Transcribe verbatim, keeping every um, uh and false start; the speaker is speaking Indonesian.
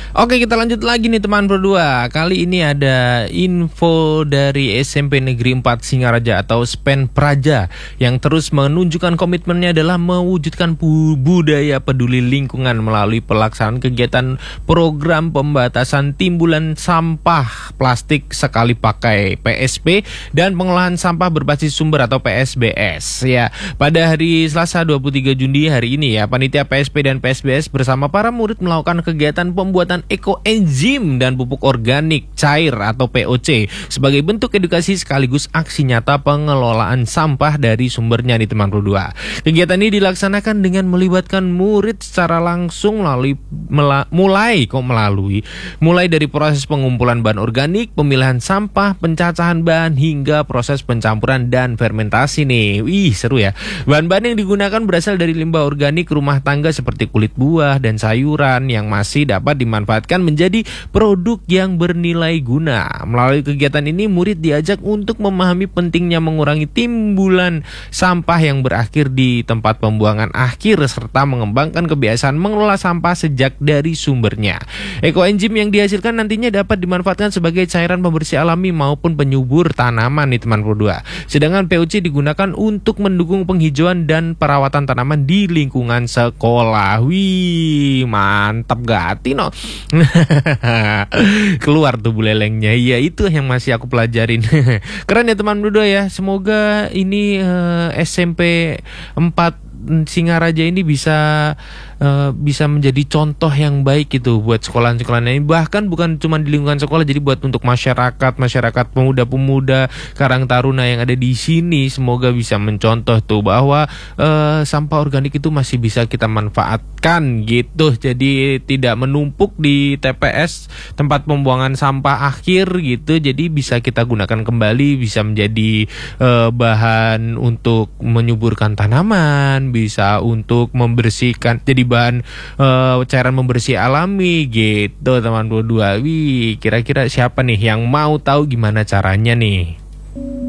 Oke, kita lanjut lagi nih teman berdua. Kali ini ada info dari S M P Negeri empat Singaraja atau S P N Praja yang terus menunjukkan komitmennya adalah mewujudkan bu- budaya peduli lingkungan melalui pelaksanaan kegiatan program pembatasan timbulan sampah plastik sekali pakai P S P dan pengolahan sampah berbasis sumber atau P S B S. Ya, pada hari Selasa dua puluh tiga Juni hari ini ya, panitia P S P dan P S B S bersama para murid melakukan kegiatan pembuatan ekoenzim dan pupuk organik cair atau P O C sebagai bentuk edukasi sekaligus aksi nyata pengelolaan sampah dari sumbernya nih teman berdua. Kegiatan ini dilaksanakan dengan melibatkan murid secara langsung melalui mela, mulai kok melalui mulai dari proses pengumpulan bahan organik, pemilihan sampah, pencacahan bahan hingga proses pencampuran dan fermentasi nih. Wih, seru ya. Bahan-bahan yang digunakan berasal dari limbah organik rumah tangga seperti kulit buah dan sayuran yang masih dapat dimanfaatkan menjadi produk yang bernilai guna. Melalui kegiatan ini murid diajak untuk memahami pentingnya mengurangi timbulan sampah yang berakhir di tempat pembuangan akhir serta mengembangkan kebiasaan mengelola sampah sejak dari sumbernya. Ekoenzim yang dihasilkan nantinya dapat dimanfaatkan sebagai cairan pembersih alami maupun penyubur tanaman nih teman berdua. Sedangkan P O C digunakan untuk mendukung penghijauan dan perawatan tanaman di lingkungan sekolah. Wih, mantap gak Tino? Keluar tuh bulelengnya. Iya, itu yang masih aku pelajarin. Keren ya teman berdua ya. Semoga ini uh, S M P empat Singaraja ini bisa uh, bisa menjadi contoh yang baik gitu buat sekolah-sekolah ini, bahkan bukan cuma di lingkungan sekolah, jadi buat untuk masyarakat masyarakat pemuda-pemuda Karang Taruna yang ada di sini. Semoga bisa mencontoh tuh bahwa uh, sampah organik itu masih bisa kita manfaatkan gitu, jadi tidak menumpuk di T P S tempat pembuangan sampah akhir gitu, jadi bisa kita gunakan kembali, bisa menjadi uh, bahan untuk menyuburkan tanaman, bisa untuk membersihkan, jadi bahan uh, cairan membersih alami gitu teman berdua. Wih, kira-kira siapa nih yang mau tahu gimana caranya nih?